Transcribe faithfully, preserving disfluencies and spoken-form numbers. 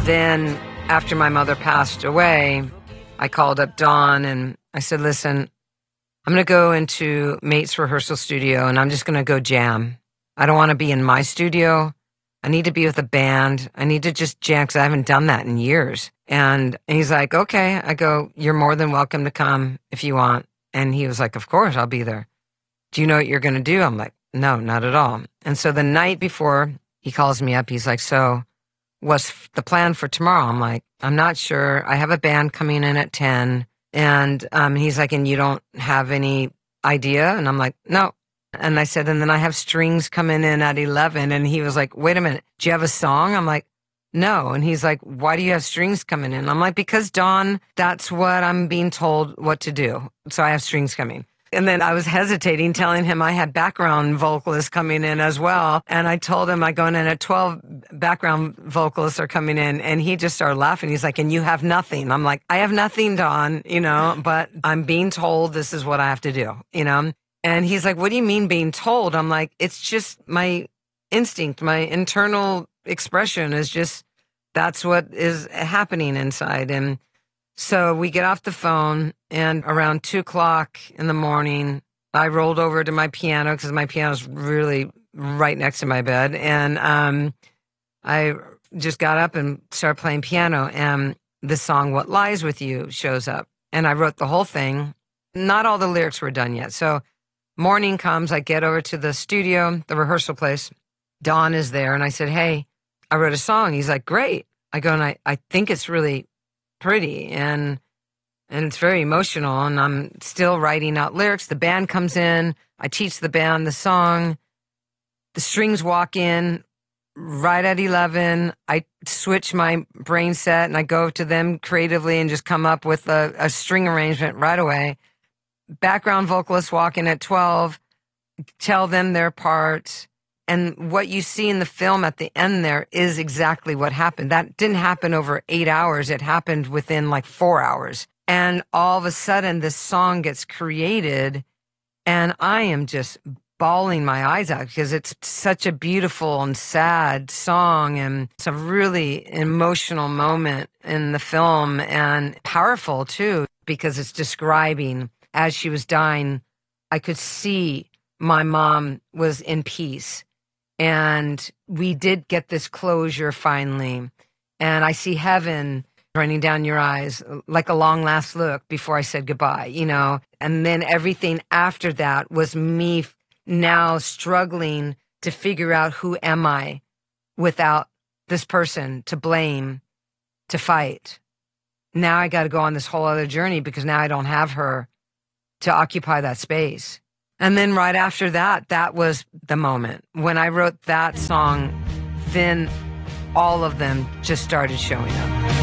Then after my mother passed away, I called up Dawn and I said, listen, I'm going to go into Mate's rehearsal studio and I'm just going to go jam. I don't want to be in my studio. I need to be with a band. I need to just jam because I haven't done that in years. And he's like, okay. I go, you're more than welcome to come if you want. And he was like, of course, I'll be there. Do you know what you're going to do? I'm like, no, not at all. And so the night before, he calls me up. He's like, so what's the plan for tomorrow? I'm like, I'm not sure. I have a band coming in at ten. And um, he's like, and you don't have any idea? And I'm like, no. And I said, and then I have strings coming in at eleven. And he was like, wait a minute, do you have a song? I'm like, no. And he's like, why do you have strings coming in? I'm like, because Dawn, that's what I'm being told what to do. So I have strings coming. And then I was hesitating, telling him I had background vocalists coming in as well. And I told him I go in at twelve background vocalists are coming in. And he just started laughing. He's like, and you have nothing. I'm like, I have nothing, Dawn, you know, but I'm being told this is what I have to do, you know. And he's like, what do you mean being told? I'm like, it's just my instinct, my internal expression is just, that's what is happening inside. And so we get off the phone, and around two o'clock in the morning, I rolled over to my piano because my piano's really right next to my bed. And um, I just got up and started playing piano. And the song, What Lies With You, shows up. And I wrote the whole thing. Not all the lyrics were done yet. So morning comes, I get over to the studio, the rehearsal place. Dawn is there. And I said, hey, I wrote a song. He's like, great. I go, and I, I think it's really pretty and and it's very emotional, and I'm still writing out lyrics. The band comes in, I teach the band the song, the strings walk in right at eleven. I switch my brain set and I go to them creatively and just come up with a, a string arrangement right away. Background vocalists walk in at twelve, tell them their parts. And what you see in the film at the end there is exactly what happened. That didn't happen over eight hours. It happened within like four hours. And all of a sudden, this song gets created, and I am just bawling my eyes out because it's such a beautiful and sad song, and it's a really emotional moment in the film, and powerful too, because it's describing as she was dying, I could see my mom was in peace. And we did get this closure finally. And I see heaven running down your eyes like a long last look before I said goodbye, you know. And then everything after that was me now struggling to figure out who am I without this person to blame, to fight. Now I got to go on this whole other journey because now I don't have her to occupy that space. And then right after that, that was the moment. When I wrote that song, then all of them just started showing up.